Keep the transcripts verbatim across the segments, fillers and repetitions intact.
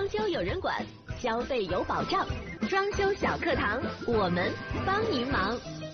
修有人管，消费有保障。装修小课堂，我们帮您忙。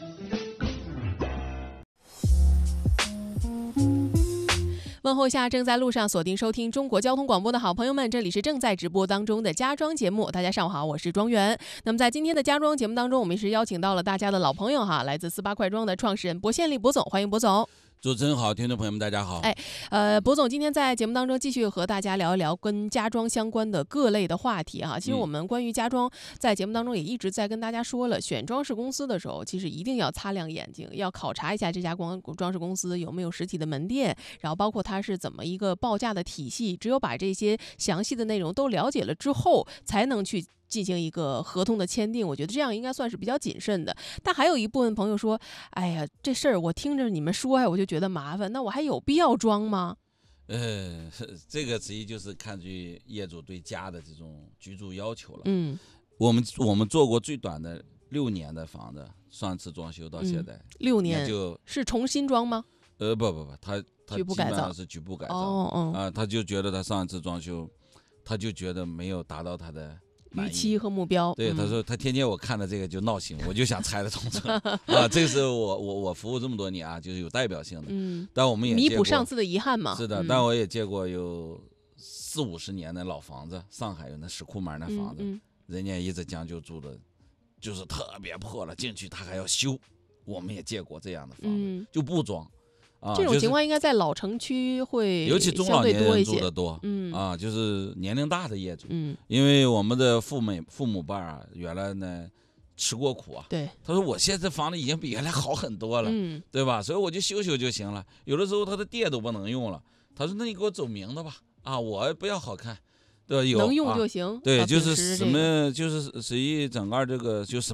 问候下正在路上锁定收听中国交通广播的好朋友们，这里是正在直播当中的家装节目。大家上午好，我是庄园。那么在今天的家装节目当中，我们是邀请到了大家的老朋友哈，来自四八快装的创始人薄宪利薄总，欢迎薄总。 主持人好，听众朋友们大家好。 哎，呃，薄总今天在节目当中继续和大家聊一聊跟家装相关的各类的话题哈。其实我们关于家装在节目当中也一直在跟大家说了，选装饰公司的时候，其实一定要擦亮眼睛，要考察一下这家光装饰公司有没有实体的门店，然后包括它是怎么一个报价的体系。只有把这些详细的内容都了解了之后，才能去进行一个合同的签订，我觉得这样应该算是比较谨慎的。但还有一部分朋友说，哎呀，这事儿我听着你们说呀，我就觉得麻烦，那我还有必要装吗？ 呃，这个实际就是看据业主对家的这种居住要求了。 嗯， 我们我们做过最短的六年的房子，上次装修到现在、嗯、 六年， 就是重新装吗？ 呃，不不不，他他基本上是局部改造。 哦哦啊、呃，他就觉得他上一次装修，他就觉得没有达到他的预期和目标。 对，他说他天天我看了这个就闹心，我就想拆了重做啊。这个是我我我服务这么多年啊，就是有代表性的。 嗯， 但我们也弥补上次的遗憾嘛。 是的， 嗯、 但我也见过有四五十年的老房子，上海有那石库门那房子、 嗯嗯， 人家一直将就住的，就是特别破了，进去他还要修。我们也见过这样的房子， 嗯、 就不装。啊、 这种情况应该在老城区会尤其中老年人住的多， 嗯啊，就是年龄大的业主， 嗯， 因为我们的父母父母辈啊，原来呢吃过苦啊， 对， 他说我现在房子已经比原来好很多了， 嗯， 对吧？所以我就修修就行了。有的时候他的电都不能用了，他说那你给我走明的吧，啊，我不要好看，对吧？有能用就行， 啊、对，就是什么，就是实际整个这个就是。